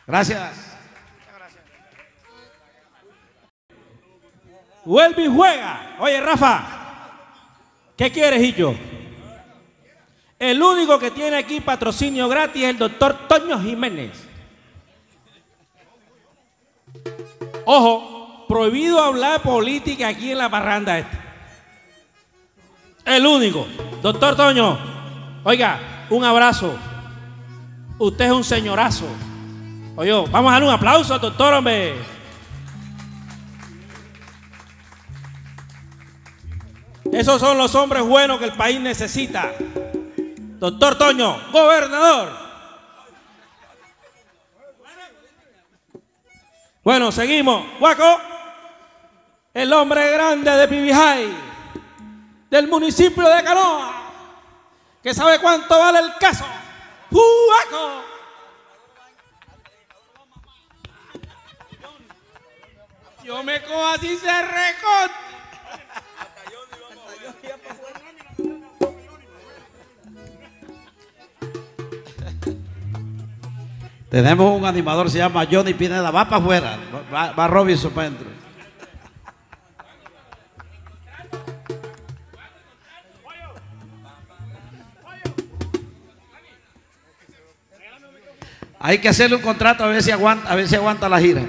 Gracias. Vuelve y juega. Oye, Rafa, ¿qué quieres, Hillo? El único que tiene aquí patrocinio gratis es el doctor Toño Jiménez. Ojo, prohibido hablar política aquí en la parranda esta. El único. Doctor Toño, oiga, un abrazo. Usted es un señorazo. Oye, vamos a darle un aplauso al doctor, hombre. Esos son los hombres buenos que el país necesita. Doctor Toño, gobernador. Bueno, seguimos. Guaco, el hombre grande de Pibijay, del municipio de Canoa, que sabe cuánto vale el queso. Guaco. Yo me cojo así se recorta. Tenemos un animador, se llama Johnny Pineda. Va para afuera. Va Robinson para adentro. Hay que hacerle un contrato a ver si aguanta la gira.